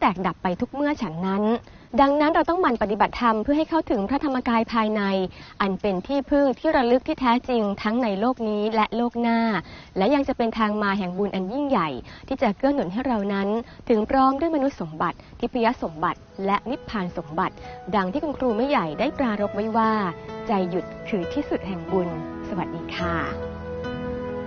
กดับไปทุกเมื่อฉันนั้นดังนั้นเราต้องหมั่นปฏิบัติธรรมเพื่อให้เข้าถึงพระธรรมกายภายในอันเป็นที่พึ่งที่ระลึกที่แท้จริงทั้งในโลกนี้และโลกหน้าและยังจะเป็นทางมาแห่งบุญอันยิ่งใหญ่ที่จะเกื้อหนุนให้เรานั้นถึงพร้อมด้วยมนุษย์สมบัติทิพยสมบัติและนิพพานสมบัติดังที่คุณครูไม่ใหญ่ได้ปรารภไว้ว่าใจหยุดคือที่สุดแห่งบุญสวัสดีค่ะ